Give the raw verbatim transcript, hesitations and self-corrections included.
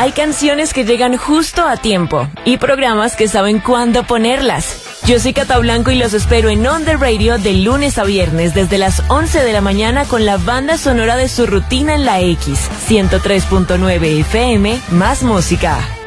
Hay canciones que llegan justo a tiempo y programas que saben cuándo ponerlas. Yo soy Cata Blanco y los espero en On The Radio de lunes a viernes desde las once de la mañana con la banda sonora de su rutina en la X, ciento tres punto nueve F M, más música.